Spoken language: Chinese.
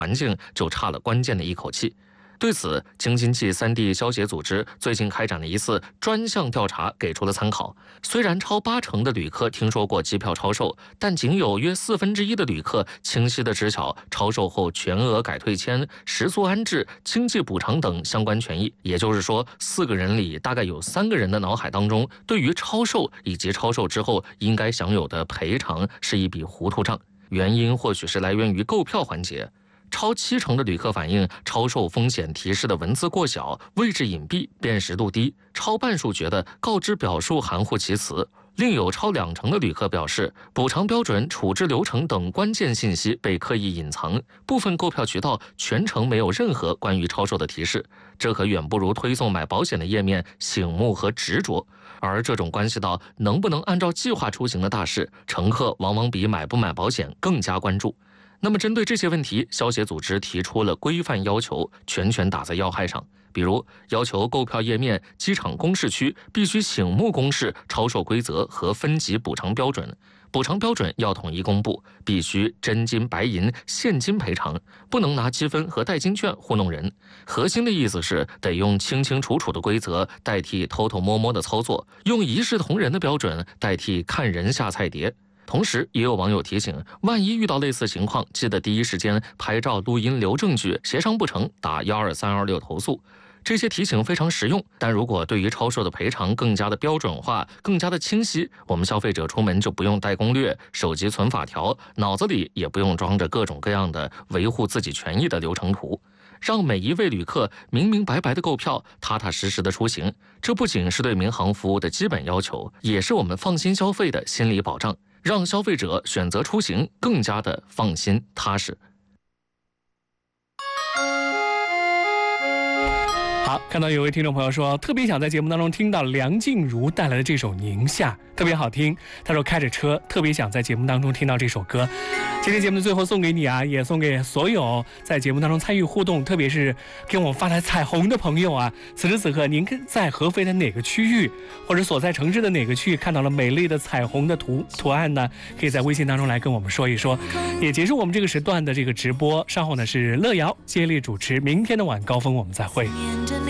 环境就差了关键的一口气。对此，京津冀3地消协组织最近开展了一次专项调查，给出了参考。虽然超80%的旅客听说过机票超售，但仅有约1/4的旅客清晰地知晓超售后全额改退签、食宿安置、经济补偿等相关权益。也就是说，4个人里大概有3个人的脑海当中，对于超售以及超售之后应该享有的赔偿是一笔糊涂账。原因或许是来源于购票环节。超70%的旅客反映超售风险提示的文字过小、位置隐蔽、辨识度低，超半数觉得告知表述含糊其辞。另有超20%的旅客表示，补偿标准、处置流程等关键信息被刻意隐藏，部分购票渠道全程没有任何关于超售的提示，这可远不如推送买保险的页面醒目和执着。而这种关系到能不能按照计划出行的大事，乘客往往比买不买保险更加关注。那么针对这些问题，消协组织提出了规范要求，全打在要害上。比如要求购票页面、机场公示区必须醒目公示超售规则和分级补偿标准，补偿标准要统一公布，必须真金白银现金赔偿，不能拿积分和代金券糊弄人。核心的意思是得用清清楚楚的规则代替偷偷摸摸的操作，用一视同仁的标准代替看人下菜碟。同时，也有网友提醒，万一遇到类似情况，记得第一时间拍照、录音、留证据，协商不成打12326投诉。这些提醒非常实用，但如果对于超售的赔偿更加的标准化、更加的清晰，我们消费者出门就不用带攻略、手机存法条，脑子里也不用装着各种各样的维护自己权益的流程图，让每一位旅客明明白白的购票，踏踏实实的出行。这不仅是对民航服务的基本要求，也是我们放心消费的心理保障，让消费者选择出行更加的放心踏实。 好，看到有位听众朋友说，特别想在节目当中听到梁静茹带来的这首《宁夏》，特别好听。他说开着车特别想在节目当中听到这首歌。今天节目的最后送给你啊，也送给所有在节目当中参与互动，特别是给我们发来彩虹的朋友啊。此时此刻，您在合肥的哪个区域，或者所在城市的哪个区域看到了美丽的彩虹的图案呢？可以在微信当中来跟我们说一说。也结束我们这个时段的这个直播，稍后呢是乐瑶接力主持，明天的晚高峰我们再会。